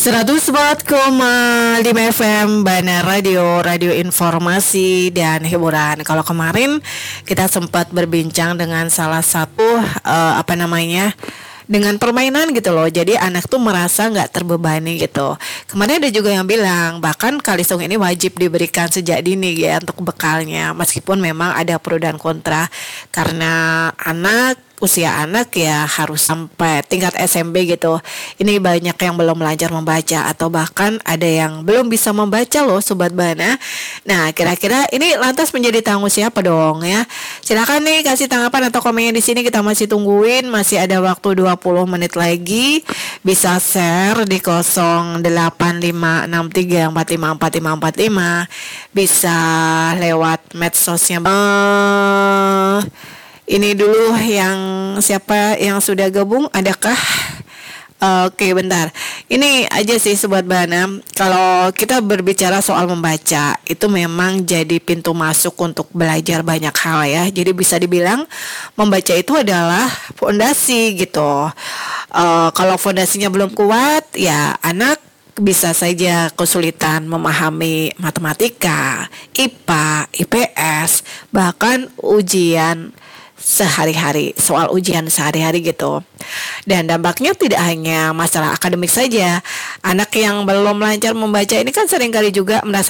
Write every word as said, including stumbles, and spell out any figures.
seratus empat koma lima F M Bana Radio, radio informasi dan hiburan. Kalau kemarin kita sempat berbincang dengan salah satu uh, apa namanya dengan permainan gitu loh. Jadi anak tuh merasa nggak terbebani gitu. Kemarin ada juga yang bilang bahkan kalisung ini wajib diberikan sejak dini ya untuk bekalnya. Meskipun memang ada pro dan kontra karena anak usia anak ya harus sampai tingkat S M B gitu. Ini banyak yang belum belajar membaca atau bahkan ada yang belum bisa membaca loh Sobat Bana. Nah, kira-kira ini lantas menjadi tanggung siapa dong ya? Silakan nih kasih tanggapan atau komennya di sini, kita masih tungguin, masih ada waktu dua puluh menit lagi. Bisa share di nol delapan lima enam tiga empat lima empat lima empat lima. Bisa lewat medsosnya. Uh, Ini dulu yang siapa yang sudah gabung, adakah? Oke, bentar. Ini aja sih Sobat Bana. Kalau kita berbicara soal membaca, itu memang jadi pintu masuk untuk belajar banyak hal ya. Jadi bisa dibilang membaca itu adalah fondasi gitu. Uh, kalau fondasinya belum kuat, ya anak bisa saja kesulitan memahami matematika, I P A, I P S, bahkan ujian sehari-hari, soal ujian sehari-hari gitu. Dan dampaknya tidak hanya masalah akademik saja. Anak yang belum lancar membaca ini kan seringkali juga merasa